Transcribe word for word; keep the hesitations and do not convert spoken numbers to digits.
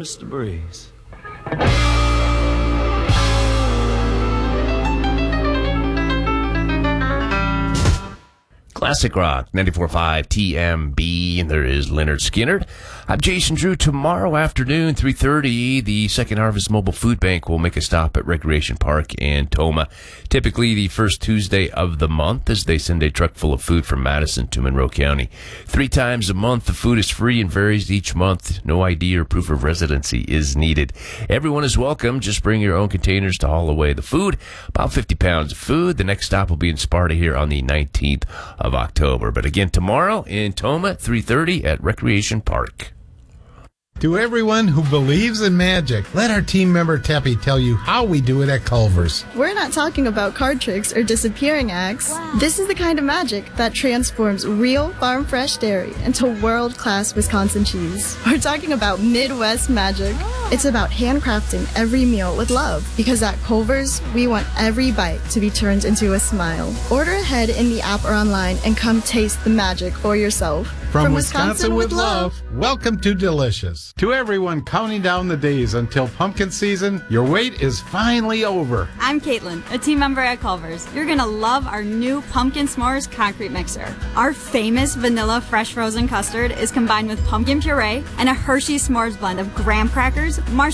just a breeze. Classic Rock, ninety-four point five T M B, and there is Leonard Skinner. I'm Jason Drew. Tomorrow afternoon, three thirty, the Second Harvest Mobile Food Bank will make a stop at Recreation Park in Toma. Typically the first Tuesday of the month, as they send a truck full of food from Madison to Monroe County. Three times a month, the food is free and varies each month. No I D or proof of residency is needed. Everyone is welcome. Just bring your own containers to haul away the food. About fifty pounds of food. The next stop will be in Sparta here on the nineteenth of October. But again, tomorrow in Toma, three thirty at Recreation Park. To everyone who believes in magic, let our team member Teppy tell you how we do it at Culver's. We're not talking about card tricks or disappearing acts. Wow. This is the kind of magic that transforms real farm-fresh dairy into world-class Wisconsin cheese. We're talking about Midwest magic. Oh. It's about handcrafting every meal with love, because at Culver's, we want every bite to be turned into a smile. Order ahead in the app or online and come taste the magic for yourself. From, From Wisconsin, Wisconsin with love, welcome to Delicious. To everyone counting down the days until pumpkin season, your wait is finally over. I'm Caitlin, a team member at Culver's. You're going to love our new Pumpkin S'mores concrete mixer. Our famous vanilla fresh frozen custard is combined with pumpkin puree and a Hershey S'mores blend of graham crackers, marshmallows,